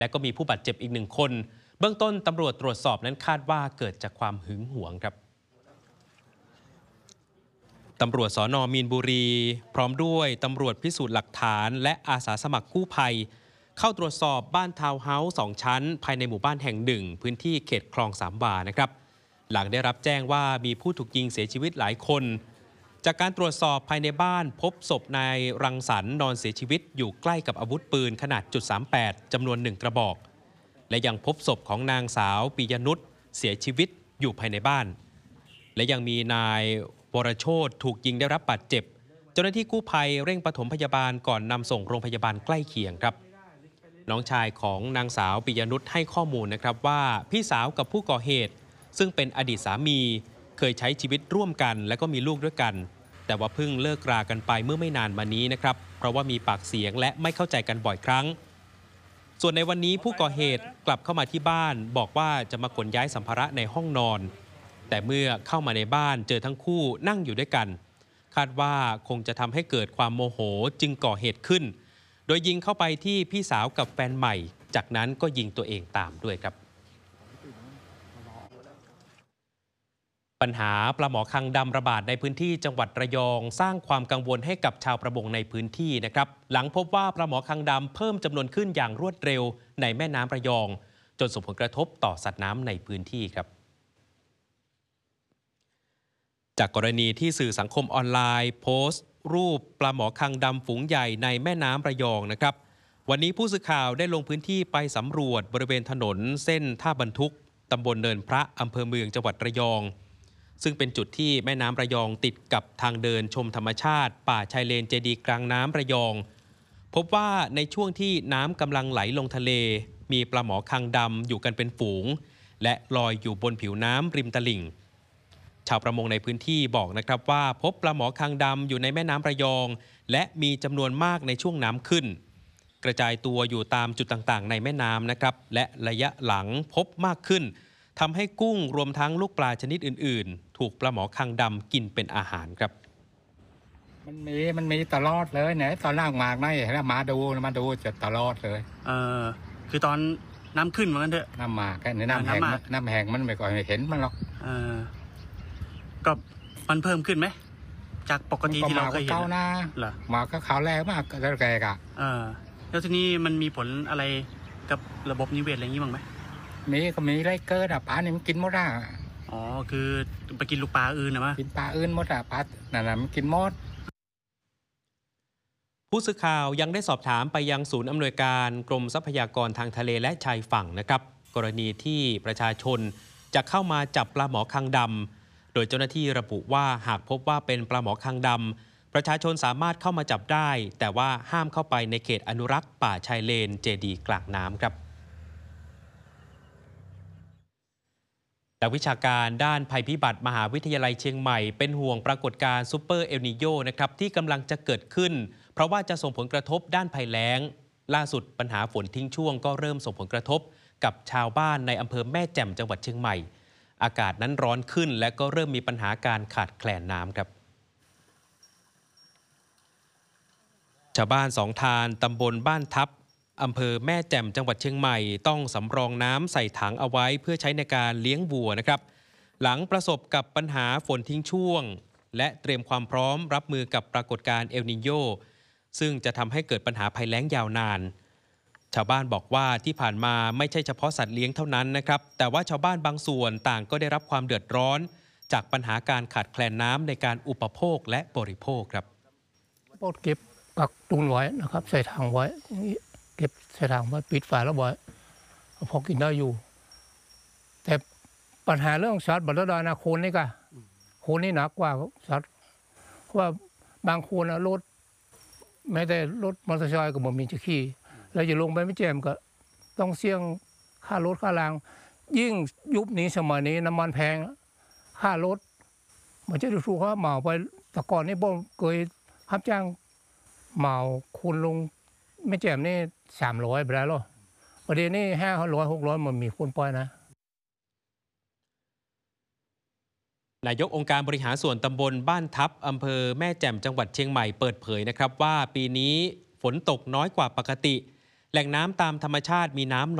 และก็มีผู้บาดเจ็บอีก1 คนเบื้องต้นตำรวจตรวจสอบนั้นคาดว่าเกิดจากความหึงหวงครับตำรวจสน.มีนบุรีพร้อมด้วยตำรวจพิสูจน์หลักฐานและอาสาสมัครกู้ภัยเข้าตรวจสอบบ้านทาวน์เฮาส์2 ชั้นภายในหมู่บ้านแห่งหนึ่งพื้นที่เขตคลองสามวานะครับหลังได้รับแจ้งว่ามีผู้ถูกยิงเสียชีวิตหลายคนจากการตรวจสอบภายในบ้านพบศพนายรังสรรค์นอนเสียชีวิตอยู่ใกล้กับอาวุธปืนขนาด.38จำนวน1 กระบอกและยังพบศพของนางสาวปิยนุชเสียชีวิตอยู่ภายในบ้านและยังมีนายวรโชติถูกยิงได้รับบาดเจ็บเจ้าหน้าที่กู้ภัยเร่งปฐมพยาบาลก่อนนำส่งโรงพยาบาลใกล้เคียงครับน้องชายของนางสาวปิยนุชให้ข้อมูลนะครับว่าพี่สาวกับผู้ก่อเหตุซึ่งเป็นอดีตสามีเคยใช้ชีวิตร่วมกันและก็มีลูกด้วยกันแต่ว่าเพิ่งเลิกรากันไปเมื่อไม่นานมานี้นะครับเพราะว่ามีปากเสียงและไม่เข้าใจกันบ่อยครั้งส่วนในวันนี้ผู้ก่อเหตุกลับเข้ามาที่บ้านบอกว่าจะมาขนย้ายสัมภาระในห้องนอนแต่เมื่อเข้ามาในบ้านเจอทั้งคู่นั่งอยู่ด้วยกันคาดว่าคงจะทำให้เกิดความโมโหจึงก่อเหตุขึ้นโดยยิงเข้าไปที่พี่สาวกับแฟนใหม่จากนั้นก็ยิงตัวเองตามด้วยครับปัญหาปลาหมอคางดำระบาดในพื้นที่จังหวัดระยองสร้างความกังวลให้กับชาวประมงในพื้นที่นะครับหลังพบว่าปลาหมอคางดำเพิ่มจำนวนขึ้นอย่างรวดเร็วในแม่น้ำระยองจนส่งผลกระทบต่อสัตว์น้ำในพื้นที่ครับจากกรณีที่สื่อสังคมออนไลน์โพสต์รูปปลาหมอคางดำฝูงใหญ่ในแม่น้ำระยองนะครับวันนี้ผู้สื่อข่าวได้ลงพื้นที่ไปสำรวจบริเวณถนนเส้นท่าบรรทุกตำบลเนินพระอำเภอเมืองจังหวัดระยองซึ่งเป็นจุดที่แม่น้ำระยองติดกับทางเดินชมธรรมชาติป่าชายเลนเจดีย์กลางน้ำระยองพบว่าในช่วงที่น้ำกำลังไหลลงทะเลมีปลาหมอคางดำอยู่กันเป็นฝูงและลอยอยู่บนผิวน้ำริมตลิ่งชาวประมงในพื้นที่บอกนะครับว่าพบปลาหมอคางดำอยู่ในแม่น้ำระยองและมีจำนวนมากในช่วงน้ำขึ้นกระจายตัวอยู่ตามจุดต่างๆในแม่น้ำนะครับและระยะหลังพบมากขึ้นทำให้กุ้งรวมทั้งลูกปลาชนิดอื่นๆถูกปลาหมอคางดำกินเป็นอาหารครับมันมีตลอดเลยเนี่ยตอนล่างมากนะแล้วมาดูจะตลอดเลยคือตอนน้ำขึ้นเหมือนกันเถอะน้ำมากแค่น้ำแห้งมันไม่ก่อนเห็นมันหรอกก็มันเพิ่มขึ้นไหมจากปกติที่เราเคยเห็นนะมาก็ขาวแรงมากแล้วแกกะแล้วทีนี้มันมีผลอะไรกับระบบนิเวศอะไรอย่างนี้บ้างไหมมีไรเกิดปลาเนี่ยมันกินหมดอ่ะคือไปกินลูกปลาอื่นนะมั้ยกินปลาอื่นหมดอ่ะปลานั่นน่ะมันกินหมดผู้สื่อข่าวยังได้สอบถามไปยังศูนย์อำนวยการกรมทรัพยากรทางทะเลและชายฝั่งนะครับกรณีที่ประชาชนจะเข้ามาจับปลาหมอคางดำโดยเจ้าหน้าที่ระบุว่าหากพบว่าเป็นปลาหมอคางดำประชาชนสามารถเข้ามาจับได้แต่ว่าห้ามเข้าไปในเขตอนุรักษ์ป่าชายเลนเจดีย์กลางน้ำครับนักวิชาการด้านภัยพิบัติมหาวิทยาลัยเชียงใหม่เป็นห่วงปรากฏการณ์ซูเปอร์เอลนิโญนะครับที่กำลังจะเกิดขึ้นเพราะว่าจะส่งผลกระทบด้านภัยแล้งล่าสุดปัญหาฝนทิ้งช่วงก็เริ่มส่งผลกระทบกับชาวบ้านในอำเภอแม่แจ่มจังหวัดเชียงใหม่อากาศนั้นร้อนขึ้นและก็เริ่มมีปัญหาการขาดแคลนน้ำครับชาวบ้านสองทานตำบลบ้านทับอำเภอแม่แจ่มจังหวัดเชียงใหม่ต้องสำรองน้ำใส่ถังเอาไว้เพื่อใช้ในการเลี้ยงวัวนะครับหลังประสบกับปัญหาฝนทิ้งช่วงและเตรียมความพร้อมรับมือกับปรากฏการณ์เอลนิโญซึ่งจะทำให้เกิดปัญหาภัยแล้งยาวนานชาวบ้านบอกว่าที่ผ่านมาไม่ใช่เฉพาะสัตว์เลี้ยงเท่านั้นนะครับแต่ว่าชาวบ้านบางส่วนต่างก็ได้รับความเดือดร้อนจากปัญหาการขาดแคลนน้ำในการอุปโภคและบริโภคครับเก็บกักตุนไว้นะครับใส่ถังไว้เก็บใส่ถังไว้ปิดฝาแล้วไว้พอกินได้อยู่แต่ปัญหาเรื่องสัตว์บรรดานาโคนนี่ก็โคนนี่หนักกว่าสัตว์เพราะว่าบางคนรถไม่ได้รถมอเตอร์ไซค์ก็บ่มีจะขี่แล้วจะลงไปไม่แจ่มก็ต้องเสี่ยงค่ารถค่ารางยิ่งยุคนี้สมัยนี้น้ำมันแพงค่ารถมันจะถูกว่าเหมาไปแต่ก่อนนี่บ่เคยรับจ้างเหมาคุณลงไม่แจ่มนี่300ไปแล้วหรอประเดี๋ยวนี้500 600มันมีคนปล่อยนะนายกองค์การบริหารส่วนตำบลบ้านทับอำเภอแม่แจ่มจังหวัดเชียงใหม่เปิดเผยนะครับว่าปีนี้ฝนตกน้อยกว่าปกติแหล่งน้ำตามธรรมชาติมีน้ำ